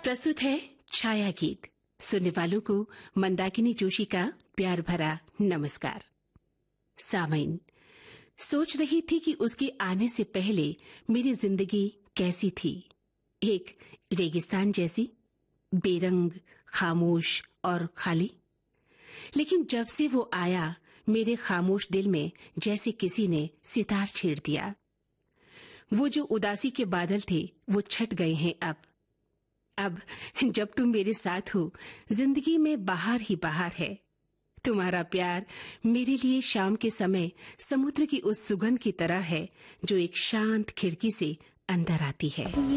प्रस्तुत है छाया गीत। सुनने वालों को मंदाकिनी जोशी का प्यार भरा नमस्कार। सामईन, सोच रही थी कि उसके आने से पहले मेरी जिंदगी कैसी थी। एक रेगिस्तान जैसी, बेरंग, खामोश और खाली। लेकिन जब से वो आया, मेरे खामोश दिल में जैसे किसी ने सितार छेड़ दिया। वो जो उदासी के बादल थे वो छट गए हैं अब जब तुम मेरे साथ हो, जिंदगी में बाहर ही बाहर है। तुम्हारा प्यार मेरे लिए शाम के समय समुद्र की उस सुगंध की तरह है जो एक शांत खिड़की से अंदर आती है।